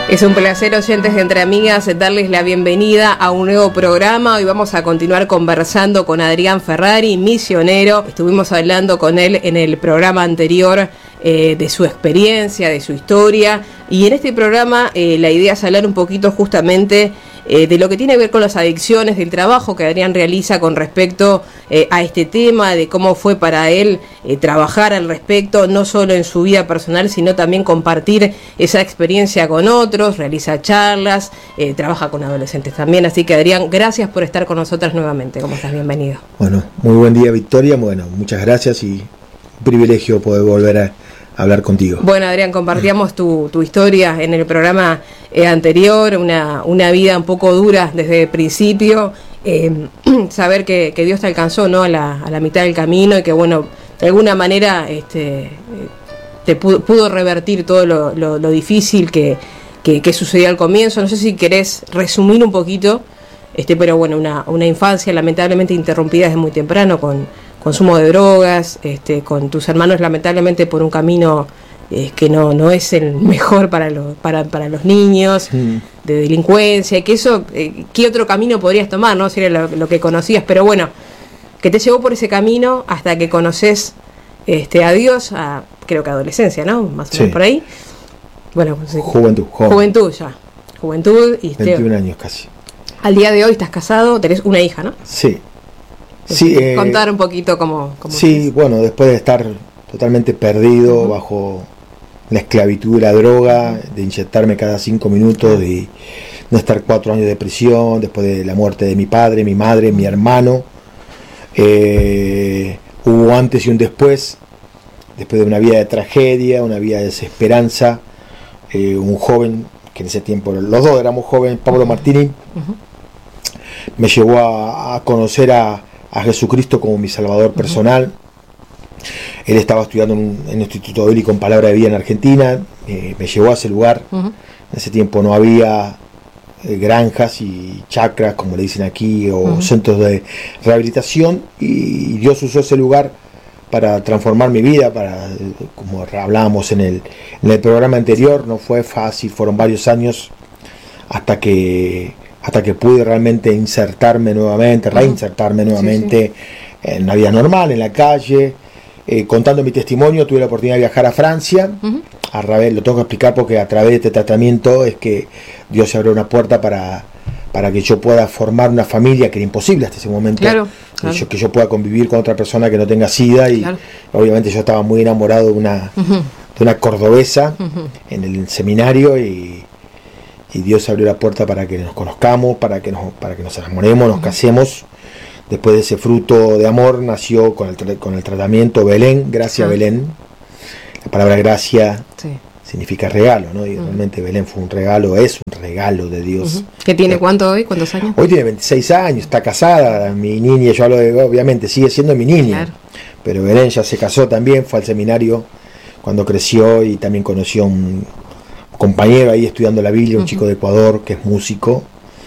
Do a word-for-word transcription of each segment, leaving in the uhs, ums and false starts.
Es un placer, oyentes de Entre Amigas, darles la bienvenida a un nuevo programa. Hoy vamos a continuar conversando con Adrián Ferrari, misionero. Estuvimos hablando con él en el programa anterior eh, de su experiencia, de su historia. Y en este programa eh, la idea es hablar un poquito justamente eh, de lo que tiene que ver con las adicciones, del trabajo que Adrián realiza con respecto eh, a este tema, de cómo fue para él eh, trabajar al respecto, no solo en su vida personal, sino también compartir esa experiencia con otros, realiza charlas, eh, trabaja con adolescentes también. Así que, Adrián, gracias por estar con nosotras nuevamente. ¿Cómo estás? Bienvenido. Bueno, muy buen día, Victoria. Bueno, muchas gracias y un privilegio poder volver a hablar contigo. Bueno, Adrián, compartíamos tu, tu historia en el programa eh, anterior, una, una vida un poco dura desde el principio, eh, saber que, que Dios te alcanzó, ¿no?, a la, a la mitad del camino, y que, bueno, de alguna manera este, te pudo, pudo revertir todo lo, lo, lo difícil que, que, que sucedió al comienzo. No sé si querés resumir un poquito, este, pero bueno, una, una infancia lamentablemente interrumpida desde muy temprano con consumo de drogas, este, con tus hermanos lamentablemente por un camino eh, que no, no es el mejor para, lo, para, para los niños, mm. de delincuencia, que eso, eh, ¿qué otro camino podrías tomar? No sería lo, lo que conocías, pero bueno, que te llevó por ese camino hasta que conoces este, a Dios, a, creo que adolescencia, ¿no? Más o menos sí. Por ahí. Bueno, sí. Juventud, joven. Juventud ya, juventud. Y veintiún años casi. Al día de hoy estás casado, tenés una hija, ¿no? Sí. Sí, eh, contar un poquito cómo, cómo sí, es. Bueno, después de estar totalmente perdido, uh-huh, bajo la esclavitud de la droga, de inyectarme cada cinco minutos, uh-huh, de no estar cuatro años de prisión, después de la muerte de mi padre, mi madre, uh-huh, mi hermano, eh, hubo antes y un después, después de una vida de tragedia, una vida de desesperanza, eh, un joven, que en ese tiempo los dos éramos jóvenes, Pablo Martini, uh-huh, me llevó a, a conocer a a Jesucristo como mi Salvador personal. Uh-huh. Él estaba estudiando en un, en un instituto bíblico en Palabra de Vida en Argentina, eh, me llevó a ese lugar. Uh-huh. En ese tiempo no había eh, granjas y chacras, como le dicen aquí, o uh-huh, centros de rehabilitación, y Dios usó ese lugar para transformar mi vida, para, como hablábamos en el, en el programa anterior, no fue fácil, fueron varios años hasta que hasta que pude realmente insertarme nuevamente, uh-huh, reinsertarme nuevamente, sí, sí, en la vida normal, en la calle, eh, contando mi testimonio. Tuve la oportunidad de viajar a Francia, uh-huh, a través, lo tengo que explicar porque a través de este tratamiento es que Dios se abrió una puerta para, para que yo pueda formar una familia, que era imposible hasta ese momento, claro, claro. Yo, que yo pueda convivir con otra persona que no tenga SIDA, y claro, obviamente yo estaba muy enamorado de una, uh-huh, de una cordobesa, uh-huh, en el seminario, y y Dios abrió la puerta para que nos conozcamos, para que nos, para que nos enamoremos, nos casemos. Después de ese fruto de amor nació con el, tra- con el tratamiento Belén, gracia, uh-huh, Belén. La palabra gracia, sí, significa regalo, ¿no? Y uh-huh, realmente Belén fue un regalo, es un regalo de Dios. Uh-huh. ¿Qué tiene cuánto hoy? ¿Cuántos años? Hoy tiene veintiséis años, está casada, mi niña, yo hablo de, obviamente sigue siendo mi niña, claro, pero Belén ya se casó también, fue al seminario cuando creció y también conoció un compañero ahí estudiando la Biblia, un uh-huh, chico de Ecuador que es músico,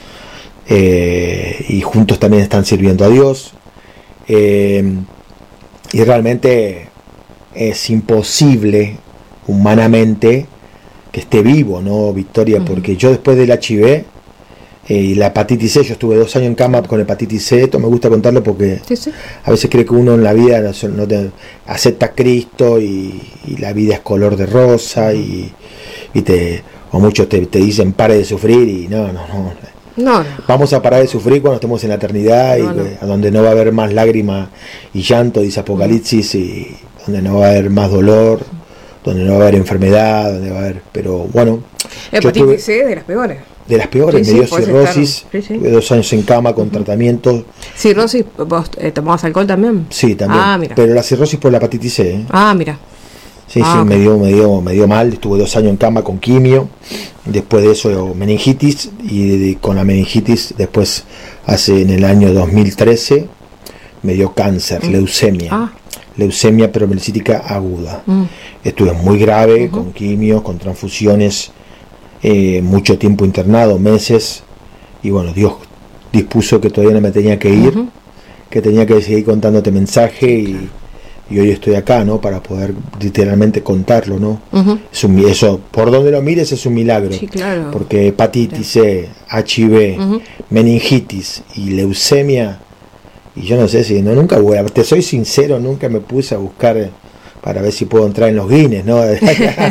eh, y juntos también están sirviendo a Dios, eh, y realmente es imposible humanamente que esté vivo, ¿no, Victoria? Uh-huh. Porque yo después del H I V eh, y la hepatitis C, yo estuve dos años en cama con hepatitis C. Esto me gusta contarlo porque sí, sí, a veces cree que uno en la vida no, no te, acepta a Cristo y, y la vida es color de rosa, uh-huh, y y te, o muchos te, te dicen pare de sufrir, y no, no, no. No, no. Vamos a parar de sufrir cuando estemos en la eternidad, no, y no, a donde no va a haber más lágrimas y llanto, dice Apocalipsis, y donde no va a haber más dolor, donde no va a haber enfermedad, donde va a haber, pero bueno. Hepatitis C de las peores. De las peores, sí, me dio sí, cirrosis, sí, sí, tuve dos años en cama con uh-huh, tratamientos. ¿Cirrosis? ¿Vos eh, tomabas alcohol también? Sí, también, ah, mira, pero la cirrosis por la hepatitis C. ¿eh? Ah, mira. Sí, ah, sí, okay, me dio, me dio, me dio mal, estuve dos años en cama con quimio, después de eso meningitis, y de, de, con la meningitis después, hace en el año dos mil trece, me dio cáncer, mm, leucemia, ah, leucemia peromicítica aguda, mm, estuve muy grave, uh-huh, con quimios, con transfusiones, eh, mucho tiempo internado, meses, y bueno, Dios dispuso que todavía no me tenía que ir, uh-huh, que tenía que seguir contándote mensaje, y y hoy estoy acá, ¿no? Para poder literalmente contarlo, ¿no? Uh-huh. Es un, eso, por donde lo mires es un milagro. Sí, claro. Porque hepatitis C, H I V, uh-huh. meningitis y leucemia, y yo no sé si, no, nunca voy a, te soy sincero, nunca me puse a buscar para ver si puedo entrar en los Guinness, ¿no? De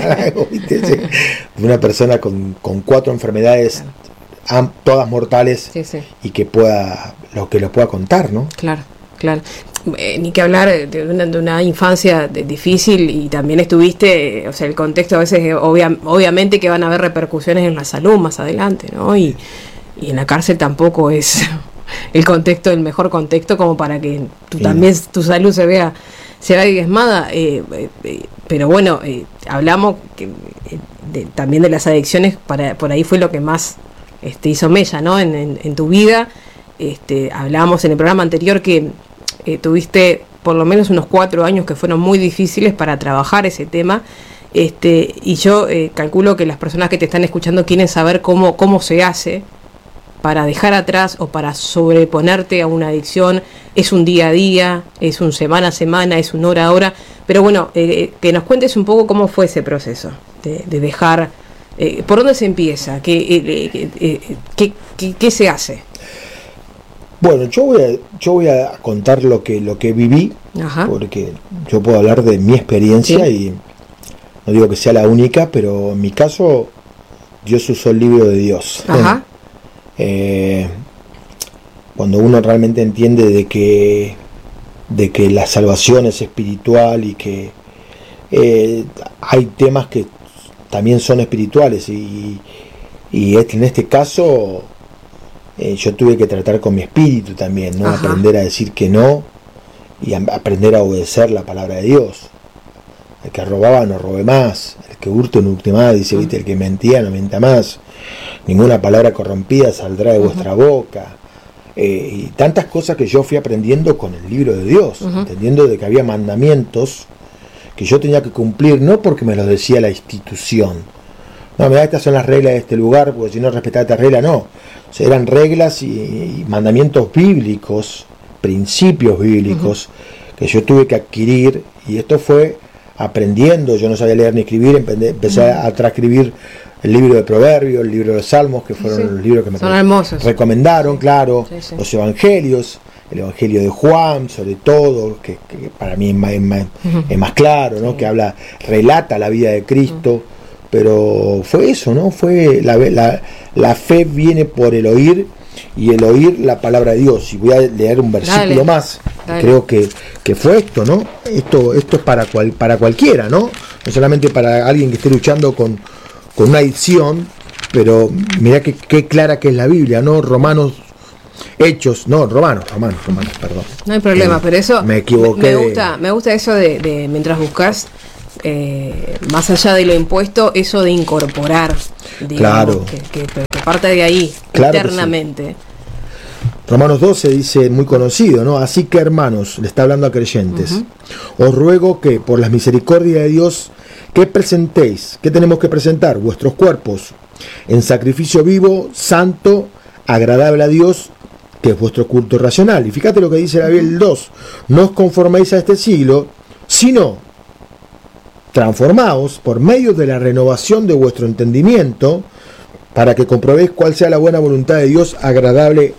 una persona con, con cuatro enfermedades, claro. todas mortales, sí, sí. y que pueda, lo que lo pueda contar, ¿no? Claro, claro. Eh, ni que hablar de una, de una infancia de, difícil, y también estuviste, o sea, el contexto a veces, obvia, obviamente que van a haber repercusiones en la salud más adelante, ¿no? Y, y en la cárcel tampoco es el contexto, el mejor contexto como para que tú, sí. también tu salud se vea, se vea diezmada, eh, eh, pero bueno, eh, hablamos que, eh, de, también de las adicciones, para, por ahí fue lo que más este, hizo mella, ¿no? En, en, en tu vida. Este, hablábamos en el programa anterior que Eh, tuviste por lo menos unos cuatro años que fueron muy difíciles para trabajar ese tema, este, y yo eh, calculo que las personas que te están escuchando quieren saber cómo, cómo se hace para dejar atrás o para sobreponerte a una adicción. Es un día a día, es un semana a semana, es un hora a hora, pero bueno, eh, que nos cuentes un poco cómo fue ese proceso de, de dejar, eh, por dónde se empieza, qué, eh, eh, eh, qué, qué, qué se hace. Bueno, yo voy a, yo voy a contar lo que lo que viví, Ajá. porque yo puedo hablar de mi experiencia, ¿sí? Y no digo que sea la única, pero en mi caso Dios usó el libro de Dios. Ajá. Eh, cuando uno realmente entiende de que de que la salvación es espiritual y que eh, hay temas que también son espirituales, y, y en este caso Eh, yo tuve que tratar con mi espíritu también, ¿no? Ajá. Aprender a decir que no y a, aprender a obedecer la palabra de Dios. El que robaba no robe más, el que hurte no hurte más, dice, uh-huh. viste, el que mentía no mienta más, ninguna palabra corrompida saldrá de uh-huh. vuestra boca, eh, y tantas cosas que yo fui aprendiendo con el libro de Dios, uh-huh. entendiendo de que había mandamientos que yo tenía que cumplir, no porque me los decía la institución, no, mira, estas son las reglas de este lugar, porque si no respetaba esta regla, no. O sea, eran reglas y, y mandamientos bíblicos, principios bíblicos, uh-huh. que yo tuve que adquirir, y esto fue aprendiendo. Yo no sabía leer ni escribir, empecé uh-huh. a transcribir el libro de Proverbios, el libro de los Salmos, que fueron sí. los libros que me re- recomendaron, claro, sí, sí. los Evangelios, el Evangelio de Juan, sobre todo, que, que para mí es más, es más, uh-huh. es más claro, ¿no? Sí. Que habla, relata la vida de Cristo. Uh-huh. Pero fue eso, ¿no? Fue la, la, la fe viene por el oír, y el oír la palabra de Dios. Y voy a leer un versículo Dale. más. Dale. Creo que, que fue esto, ¿no? Esto, esto es para cual, para cualquiera, ¿no? No solamente para alguien que esté luchando con, con una adicción, pero mirá que, qué clara que es la Biblia, ¿no? Romanos, Hechos, no, Romanos, Romanos, Romanos, perdón. No hay problema, eh, pero eso me equivoqué. Me, me gusta, me gusta eso de, de mientras buscas. Eh, más allá de lo impuesto, eso de incorporar, digamos, claro. que, que, que parte de ahí, claro, internamente. Sí. Romanos doce dice, muy conocido, ¿no? Así que, hermanos, le está hablando a creyentes, uh-huh. os ruego que por las misericordias de Dios, que presentéis, ¿qué tenemos que presentar? Vuestros cuerpos en sacrificio vivo, santo, agradable a Dios, que es vuestro culto racional. Y fíjate lo que dice la Biblia, el dos, no os conforméis a este siglo, sino transformaos por medio de la renovación de vuestro entendimiento, para que comprobéis cuál sea la buena voluntad de Dios, agradable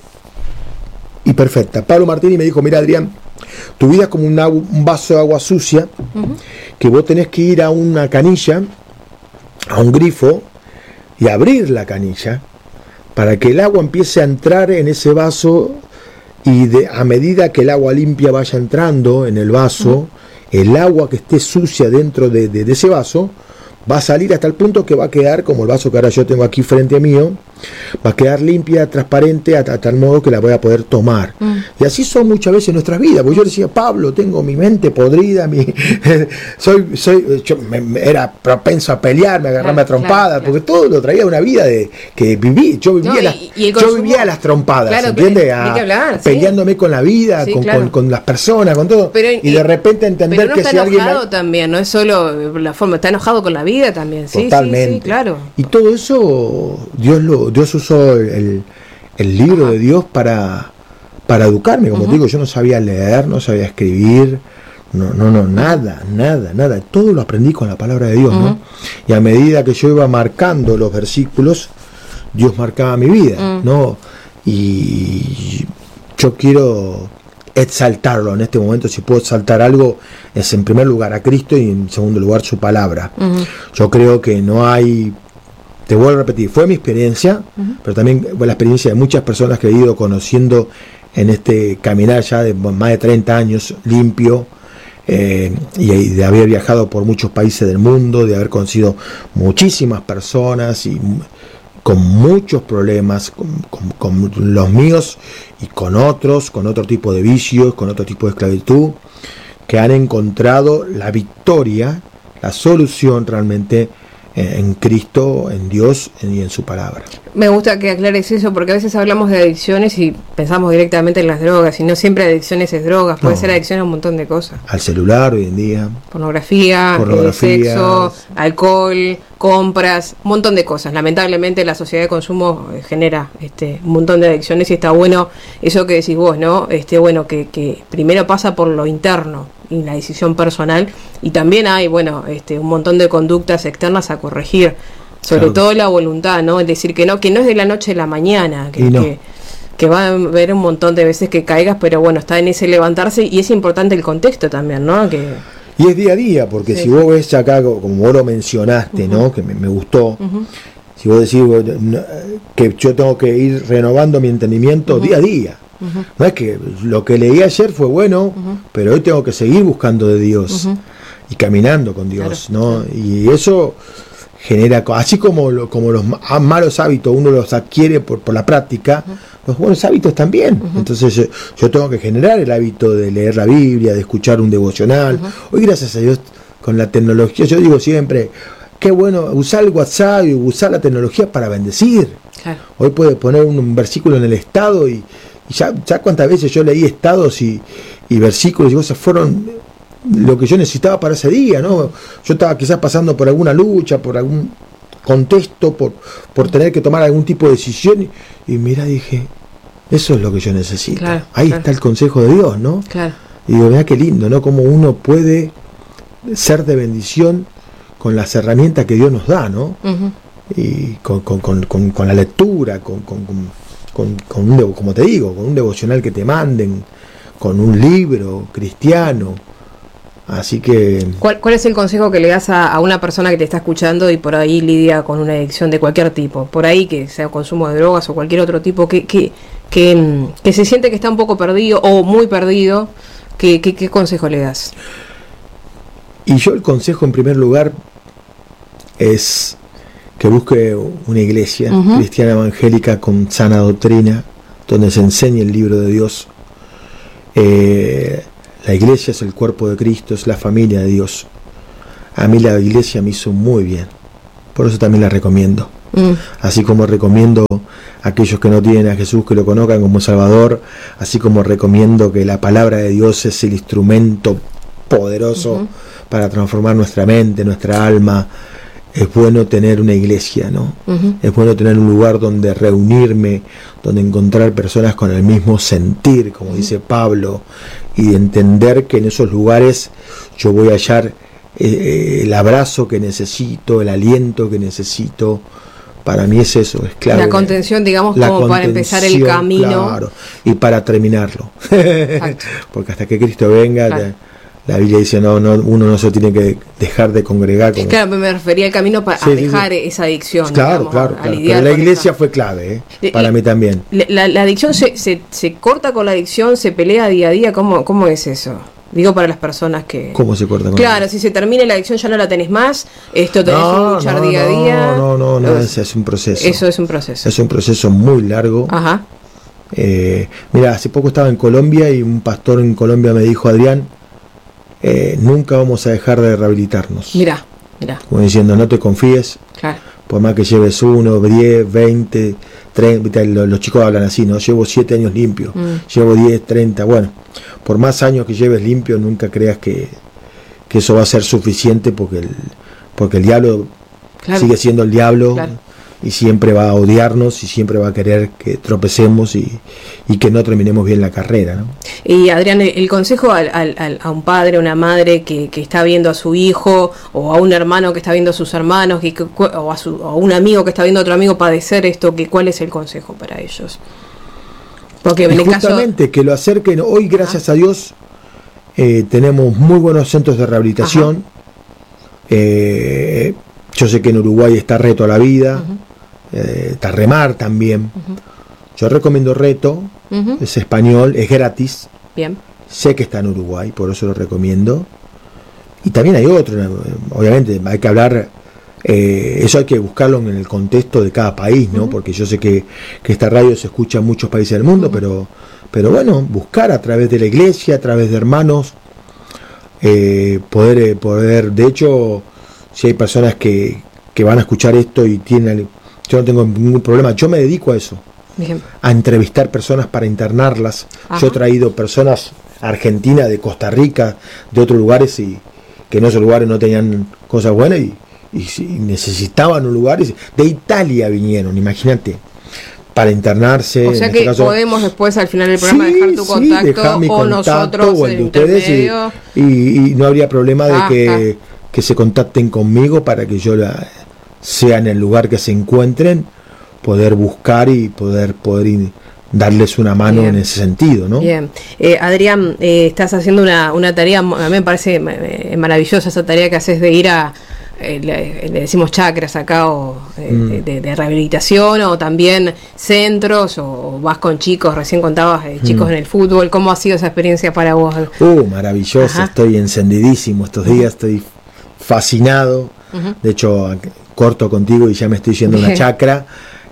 y perfecta. Pablo Martini me dijo, mira, Adrián, tu vida es como un, agua, un vaso de agua sucia, uh-huh. que vos tenés que ir a una canilla, a un grifo, y abrir la canilla, para que el agua empiece a entrar en ese vaso, y de, a medida que el agua limpia vaya entrando en el vaso, uh-huh. el agua que esté sucia dentro de, de, de ese vaso va a salir hasta el punto que va a quedar como el vaso que ahora yo tengo aquí frente a mío, va a quedar limpia, transparente, a, a tal modo que la voy a poder tomar. Mm. Y así son muchas veces nuestras vidas, porque yo decía, Pablo, tengo mi mente podrida, mi soy, soy, yo me, me era propenso a pelearme, a agarrarme claro, a trompadas, claro, porque claro. todo lo traía de una vida de que viví, yo vivía, no, las, y, y yo vivía a las trompadas, claro, ¿entiendes? A, hablar, peleándome sí. con la vida, sí, con, claro. con, con las personas, con todo, pero, y, y de repente entender pero no que está si alguien... enojado también, no es solo la forma, está enojado con la vida también, sí, totalmente. Sí, sí, claro. Y todo eso, Dios lo Dios usó el, el libro Ajá. de Dios para, para educarme, como uh-huh. te digo, yo no sabía leer, no sabía escribir, No, no, no, nada, nada, nada. Todo lo aprendí con la palabra de Dios, uh-huh. ¿no? Y a medida que yo iba marcando los versículos, Dios marcaba mi vida, uh-huh. ¿no? Y yo quiero exaltarlo en este momento. Si puedo exaltar algo, es en primer lugar a Cristo y en segundo lugar su palabra. Uh-huh. Yo creo que no hay... Te vuelvo a repetir, fue mi experiencia, uh-huh. pero también fue la experiencia de muchas personas que he ido conociendo en este caminar ya de más de treinta años limpio. Eh, y de haber viajado por muchos países del mundo, de haber conocido muchísimas personas y con muchos problemas, con, con, con los míos y con otros, con otro tipo de vicios, con otro tipo de esclavitud, que han encontrado la victoria, la solución realmente en Cristo, en Dios y en su palabra. Me gusta que aclares eso, porque a veces hablamos de adicciones y pensamos directamente en las drogas, y no siempre adicciones es drogas, puede no. ser adicción a un montón de cosas. Al celular hoy en día. Pornografía, Pornografía eh, sexo, alcohol, compras, un montón de cosas. Lamentablemente la sociedad de consumo genera este un montón de adicciones, y está bueno eso que decís vos, ¿no? Este bueno que, que primero pasa por lo interno y la decisión personal, y también hay, bueno, este un montón de conductas externas a corregir, sobre claro. todo la voluntad, ¿no? Es decir, que no que no es de la noche a la mañana, que, no. que, que va a haber un montón de veces que caigas, pero bueno, está en ese levantarse, y es importante el contexto también, ¿no? Que y es día a día, porque sí. si vos ves acá, como vos lo mencionaste, uh-huh. ¿no? Que me, me gustó, uh-huh. si vos decís que yo tengo que ir renovando mi entendimiento uh-huh. día a día. Uh-huh. No es que lo que leí ayer fue bueno, uh-huh. pero hoy tengo que seguir buscando de Dios uh-huh. y caminando con Dios, claro. ¿no? Y eso genera, así como, lo, como los malos hábitos uno los adquiere por, por la práctica, uh-huh. los buenos hábitos también. Uh-huh. Entonces yo, yo tengo que generar el hábito de leer la Biblia, de escuchar un devocional. Uh-huh. Hoy, gracias a Dios, con la tecnología, yo digo siempre, qué bueno usar el WhatsApp y usar la tecnología para bendecir. Claro. Hoy puede poner un, un versículo en el estado y Y ya, ya cuántas veces yo leí estados y, y versículos y cosas fueron lo que yo necesitaba para ese día, ¿no? Yo estaba quizás pasando por alguna lucha, por algún contexto, por, por tener que tomar algún tipo de decisión, y, y mira, dije, eso es lo que yo necesito. Claro, Ahí claro. está el consejo de Dios, ¿no? Claro. Y digo, mira qué lindo, ¿no? Cómo uno puede ser de bendición con las herramientas que Dios nos da, ¿no? Uh-huh. Y con, con, con, con, con la lectura, con... con, con Con, con un, como te digo, con un devocional que te manden, con un libro cristiano. Así que... ¿Cuál, cuál es el consejo que le das a, a una persona que te está escuchando y por ahí lidia con una adicción de cualquier tipo? Por ahí, que sea consumo de drogas o cualquier otro tipo, que, que, que, que se siente que está un poco perdido o muy perdido, ¿qué, qué, qué consejo le das? Y yo el consejo en primer lugar es... que busque una iglesia uh-huh. cristiana evangélica con sana doctrina, donde se enseñe el libro de Dios. Eh, la iglesia es el cuerpo de Cristo, es la familia de Dios. A mí la iglesia me hizo muy bien, por eso también la recomiendo. Uh-huh. Así como recomiendo a aquellos que no tienen a Jesús que lo conozcan como Salvador, así como recomiendo que la palabra de Dios es el instrumento poderoso uh-huh. para transformar nuestra mente, nuestra alma. Es bueno tener una iglesia, ¿no? Uh-huh. Es bueno tener un lugar donde reunirme, donde encontrar personas con el mismo sentir, como uh-huh. dice Pablo, y entender que en esos lugares yo voy a hallar eh, el abrazo que necesito, el aliento que necesito. Para mí es eso, es clave. La contención, digamos, la como para empezar el camino. Claro, y para terminarlo. Porque hasta que Cristo venga... Claro. La, La Biblia dice, no, no, uno no se tiene que dejar de congregar. Como... Claro, me refería al camino para sí, dejar sí, sí. esa adicción. Claro, digamos, claro, claro. Pero la iglesia esa. fue clave, ¿eh? para y, mí también. La, la adicción se, se, se corta con la adicción, se pelea día a día, ¿cómo, cómo es eso? Digo, para las personas que... ¿Cómo se corta con Claro, la si se termina la adicción ya no la tenés más, esto tenés no, que luchar no, día no, a día. No, no, no, no es, es un proceso. Eso es un proceso. Es un proceso muy largo. Ajá. Eh, mira, hace poco estaba en Colombia y un pastor en Colombia me dijo, Adrián, Eh, nunca vamos a dejar de rehabilitarnos. Mirá, mirá. Como diciendo, no te confíes. Claro. Por más que lleves uno, diez, veinte, treinta, los, los chicos hablan así, ¿no? Llevo siete años limpio, mm. llevo diez, treinta, bueno. Por más años que lleves limpio, nunca creas que, que eso va a ser suficiente porque el, porque el diablo claro. sigue siendo el diablo. Claro. y siempre va a odiarnos y siempre va a querer que tropecemos y, y que no terminemos bien la carrera, ¿no? Y Adrián, el, el consejo al, al, a un padre, a una madre que, que está viendo a su hijo, o a un hermano que está viendo a sus hermanos, que, o, a su, o a un amigo que está viendo a otro amigo padecer esto, que ¿cuál es el consejo para ellos? Porque en el justamente caso... que lo acerquen. Hoy, gracias ah. a Dios, eh, tenemos muy buenos centros de rehabilitación. Eh, yo sé que en Uruguay está Reto a la Vida, uh-huh. eh, está Remar también. Uh-huh. Yo recomiendo Reto, uh-huh. es español, es gratis. Bien. Sé que está en Uruguay, por eso lo recomiendo. Y también hay otro, obviamente, hay que hablar, eh, eso hay que buscarlo en el contexto de cada país, ¿no? Uh-huh. Porque yo sé que, que esta radio se escucha en muchos países del mundo, uh-huh. pero, pero bueno, buscar a través de la iglesia, a través de hermanos, eh, poder, poder, de hecho, si hay personas que, que van a escuchar esto y tienen, yo no tengo ningún problema, yo me dedico a eso. Bien. A entrevistar personas para internarlas. Ajá. Yo he traído personas a Argentina, de Costa Rica, de otros lugares, y que en esos lugares no tenían cosas buenas y, y, y necesitaban un lugar. Y, de Italia vinieron, imagínate, para internarse. O sea que este caso, podemos después al final del programa sí, dejar tu contacto, sí, dejar mi o contacto, nosotros o el de ustedes y, y, y no habría problema de que, que se contacten conmigo para que yo la, sea en el lugar que se encuentren, poder buscar y poder poder ir, darles una mano. Bien. En ese sentido, ¿no? Bien. Eh, Adrián, eh, estás haciendo una, una tarea, a mí me parece maravillosa esa tarea que haces de ir a, eh, le, le decimos chacras acá, o eh, mm. de, de, de rehabilitación, o también centros, o, o vas con chicos, recién contabas, eh, chicos mm. en el fútbol. ¿Cómo ha sido esa experiencia para vos? Uh, maravillosa, estoy encendidísimo estos días, estoy fascinado. Uh-huh. De hecho, corto contigo y ya me estoy yendo a una chacra.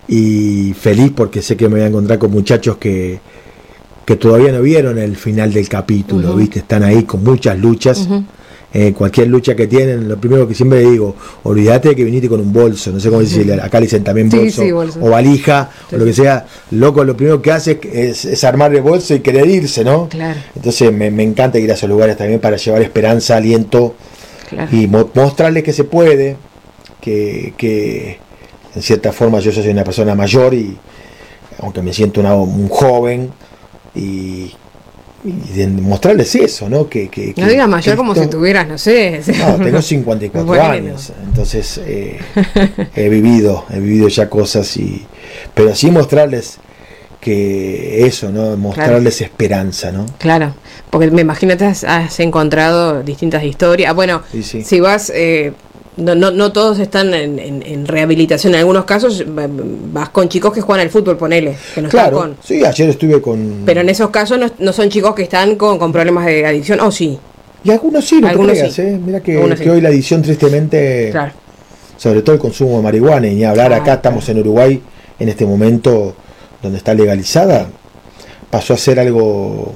Y feliz porque sé que me voy a encontrar con muchachos que, que todavía no vieron el final del capítulo, uh-huh. ¿viste? Están ahí con muchas luchas. Uh-huh. Eh, cualquier lucha que tienen, lo primero que siempre digo, olvídate de que viniste con un bolso, no sé cómo decirle, acá le dicen también bolso, sí, sí, bolso. O valija, sí. O lo que sea. Loco, lo primero que hace es, es armar el bolso y querer irse, ¿no? Claro. Entonces me, me encanta ir a esos lugares también para llevar esperanza, aliento, claro. Y mo- mostrarles que se puede, que... que en cierta forma yo soy una persona mayor y aunque me siento una, un joven y, y de mostrarles eso, ¿no? Que, que, no digas mayor como esto, si tuvieras, no sé. No, tengo cincuenta y cuatro bueno. años, entonces eh, he vivido, he vivido ya cosas, y pero sí mostrarles que eso, ¿no? Mostrarles claro. esperanza, ¿no? Claro, porque me imagino que has, has encontrado distintas historias. Bueno, sí, sí. Si vas... Eh, No, no, no todos están en, en, en rehabilitación. En algunos casos vas con chicos que juegan al fútbol, ponele, que no claro, están con... sí, ayer estuve con... Pero en esos casos no, no son chicos que están con, con problemas de adicción, ¿o oh, sí? Y algunos sí, no algunos te creas, sí. ¿eh? Mira que, que sí. Hoy la adicción, tristemente, claro. Sobre todo el consumo de marihuana, y ni hablar, ah, acá estamos en Uruguay, en este momento, donde está legalizada, pasó a ser algo...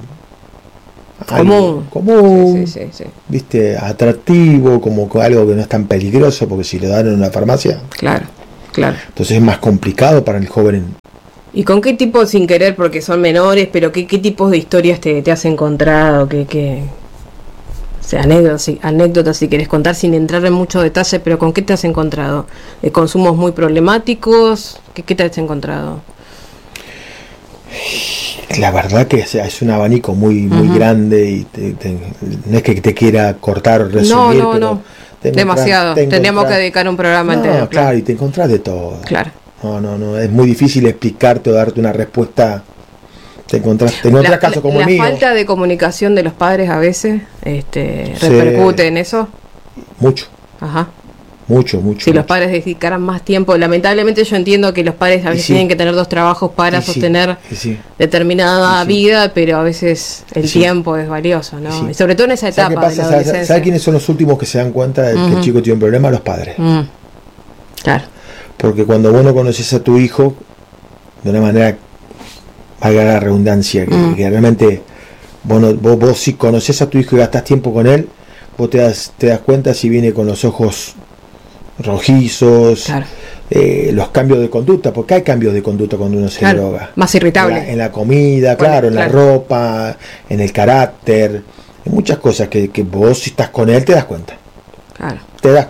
común, común sí, sí, sí, sí. Viste, atractivo, como algo que no es tan peligroso, porque si lo dan en una farmacia, claro, claro, entonces es más complicado para el joven. ¿Y con qué tipo, sin querer, porque son menores, pero qué, qué tipos de historias te, te has encontrado? ¿Qué, qué, o sea, anécdotas, anécdotas si querés contar, sin entrar en mucho detalle, pero con qué te has encontrado? ¿De consumos muy problemáticos? ¿Qué, qué te has encontrado? La verdad que es un abanico muy muy uh-huh. grande, y te, te, no es que te quiera cortar o resumir, no, no, pero no. Demasiado, tendríamos que dedicar un programa no, entero. Claro, claro, y te encontrás de todo. Claro. No, no, no, es muy difícil explicarte o darte una respuesta. Te encontrás, te encontrás la, casos como la el mío. La falta de comunicación de los padres a veces este, repercute sí. en eso. Mucho. Ajá. Mucho, mucho. Si mucho. los padres dedicaran más tiempo, lamentablemente yo entiendo que los padres a veces sí. tienen que tener dos trabajos para sí, sostener sí. Sí. determinada sí. vida, pero a veces el sí. tiempo es valioso, ¿no? Sí. Y sobre todo en esa etapa. ¿Sabes qué pasa? De la ¿Sabes, ¿Sabes quiénes son los últimos que se dan cuenta de uh-huh. que el chico tiene un problema? Los padres. Uh-huh. Claro. Porque cuando vos no conoces a tu hijo, de una manera, valga la redundancia, que, uh-huh. que realmente vos, no, vos, vos si conoces a tu hijo y gastás tiempo con él, vos te das, te das cuenta si viene con los ojos rojizos, claro. eh, los cambios de conducta, porque hay cambios de conducta cuando uno se claro. droga. Más irritable. En la, en la comida, bueno, claro, en claro. la ropa, en el carácter, en muchas cosas que, que vos si estás con él te das cuenta. Claro. Te das cuenta.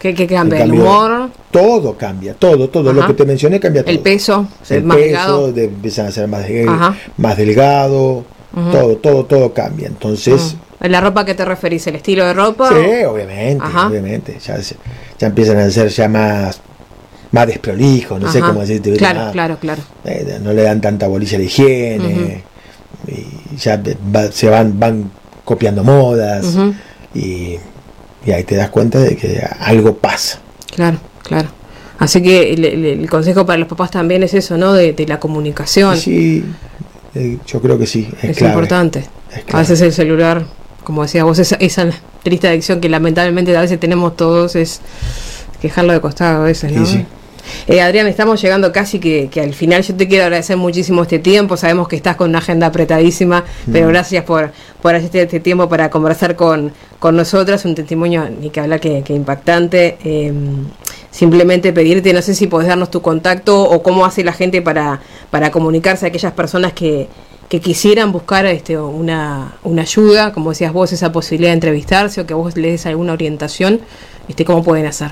¿Qué, qué cambia? El, ¿El cambio, humor? Todo cambia, todo, todo. Ajá. Lo que te mencioné cambia todo. El peso, el más peso, delgado. De, empiezan a ser más, de, más delgado, uh-huh. todo, todo, todo cambia. Entonces... Uh-huh. ¿En la ropa que te referís? ¿El estilo de ropa? Sí, obviamente, Ajá. obviamente. Ya, ya empiezan a ser ya más... más desprolijo, no Ajá. sé cómo decirte. Claro, más, claro, claro. Eh, no le dan tanta bolilla a la higiene, uh-huh. y ya va, se van van copiando modas, uh-huh. y, y ahí te das cuenta de que algo pasa. Claro, claro. Así que el, el, el consejo para los papás también es eso, ¿no? De, de la comunicación. Sí, eh, yo creo que sí. Es, es clave, importante. Es clave. A veces el celular, como decías vos, esa, esa triste adicción que lamentablemente a veces tenemos todos, es dejarlo de costado a veces, ¿no? Sí, sí. Eh, Adrián, estamos llegando casi que, que al final. Yo te quiero agradecer muchísimo este tiempo. Sabemos que estás con una agenda apretadísima, mm. pero gracias por, por hacer este tiempo para conversar con, con nosotras. Un testimonio, ni que hablar, que, que impactante. Eh, simplemente pedirte, no sé si podés darnos tu contacto o cómo hace la gente para, para comunicarse a aquellas personas que, que quisieran buscar este, una, una ayuda, como decías vos, esa posibilidad de entrevistarse o que vos le des alguna orientación. Este, ¿cómo pueden hacer?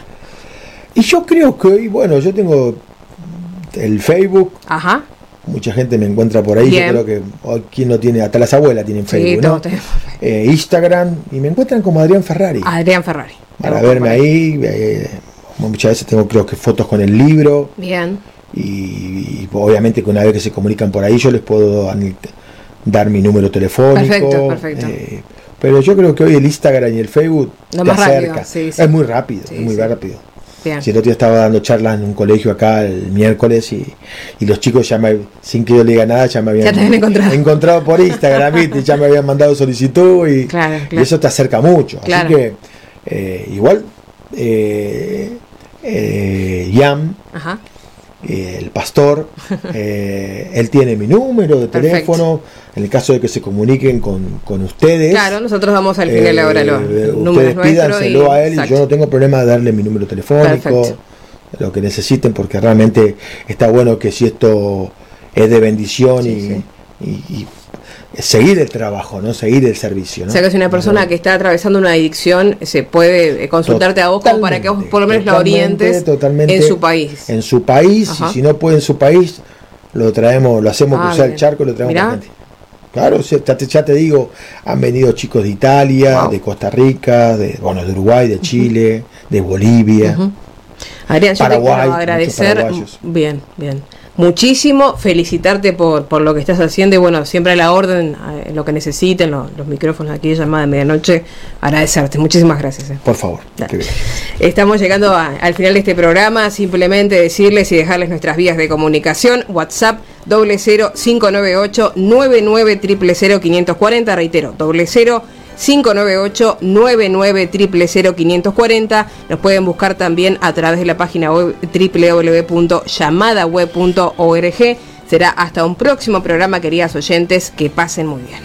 Y yo creo que hoy, bueno, yo tengo el Facebook. Ajá. Mucha gente me encuentra por ahí. Bien. Yo creo que hoy, ¿quién no tiene? Hasta las abuelas tienen Facebook, sí, ¿no? Eh, Instagram, y me encuentran como Adrián Ferrari. Adrián Ferrari. Para verme ahí. Eh, muchas veces tengo, creo que, fotos con el libro. Bien. Y, y obviamente que una vez que se comunican por ahí, yo les puedo dar mi número telefónico. Perfecto, perfecto. Eh, pero yo creo que hoy el Instagram y el Facebook Lo te más acerca. Rápido, sí, sí. Es muy rápido, sí, es muy sí. rápido. Bien. Si el otro día estaba dando charlas en un colegio acá el miércoles y, y los chicos ya me, sin que yo le diga nada, ya me habían, ya te habían encontrado. encontrado por Instagram, ¿viste? Ya me habían mandado solicitud y, claro, claro. y eso te acerca mucho. Claro. Así que eh, igual eh, eh, Yam, Ajá. eh, el pastor, eh, él tiene mi número de teléfono. Perfecto. En el caso de que se comuniquen con, con ustedes. Claro, nosotros damos al final eh, ahora los eh, números ustedes pídanselo y, a él exacto. Y yo no tengo problema de darle mi número telefónico. Perfecto. Lo que necesiten, porque realmente está bueno que si esto es de bendición, sí, y, sí. Y, y seguir el trabajo, no seguir el servicio, ¿no? O sea, que si una persona no, que está atravesando una adicción se puede consultarte a vos como para que vos por lo menos la orientes totalmente, en su país. En su país, Ajá. Y si no puede en su país, lo traemos, lo hacemos ah, cruzar bien. El charco y lo traemos a gente. Claro, ya te, ya te digo, han venido chicos de Italia, wow. De Costa Rica, de, bueno, de Uruguay, de Chile, uh-huh. De Bolivia. Uh-huh. Adrián, yo Paraguay, te quiero agradecer, bien, bien, muchísimo, felicitarte por, por lo que estás haciendo y bueno, siempre a la orden, a lo que necesiten, lo, los micrófonos aquí de llamada de medianoche, agradecerte, muchísimas gracias. Eh. Por favor. Estamos llegando a, al final de este programa, simplemente decirles y dejarles nuestras vías de comunicación, WhatsApp, doble cero cinco nueve ocho nueve nueve cero cero cero quinientos cuarenta, reitero, doble cero cinco nueve ocho nueve nueve cero cero cero quinientos cuarenta. Nos pueden buscar también a través de la página web doble u doble u doble u punto llamada web punto org. Será hasta un próximo programa, queridas oyentes, que pasen muy bien.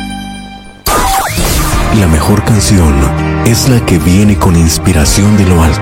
La mejor canción es la que viene con inspiración de lo alto.